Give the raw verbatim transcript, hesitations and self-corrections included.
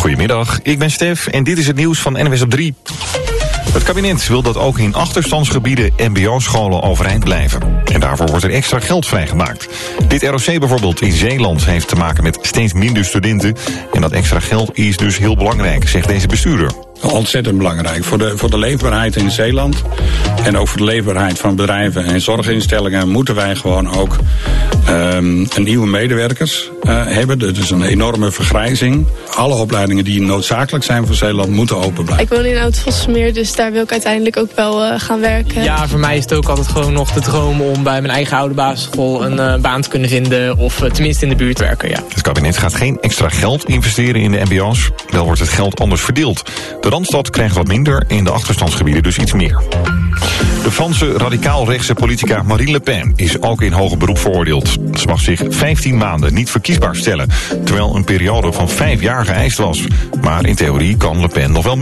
Goedemiddag, ik ben Stef en dit is het nieuws van N W S op drie. Het kabinet wil dat ook in achterstandsgebieden M B O-scholen overeind blijven. En daarvoor wordt er extra geld vrijgemaakt. Dit R O C bijvoorbeeld in Zeeland heeft te maken met steeds minder studenten. En dat extra geld is dus heel belangrijk, zegt deze bestuurder. Ontzettend belangrijk. Voor de, voor de leefbaarheid in Zeeland en ook voor de leefbaarheid van bedrijven en zorginstellingen moeten wij gewoon ook um, een nieuwe medewerkers uh, hebben. Dat is een enorme vergrijzing. Alle opleidingen die noodzakelijk zijn voor Zeeland moeten open blijven. Ik woon in Oud-Vossemeer, dus daar wil ik uiteindelijk ook wel uh, gaan werken. Ja, voor mij is het ook altijd gewoon nog de droom om bij mijn eigen oude basisschool een uh, baan te kunnen vinden of uh, tenminste in de buurt werken. Ja. Het kabinet gaat geen extra geld investeren in de M B O's. Wel wordt het geld anders verdeeld. De Randstad krijgt wat minder, in de achterstandsgebieden dus iets meer. De Franse radicaal-rechtse politica Marine Le Pen is ook in hoger beroep veroordeeld. Ze mag zich vijftien maanden niet verkiesbaar stellen, terwijl een periode van vijf jaar geëist was. Maar in theorie kan Le Pen nog wel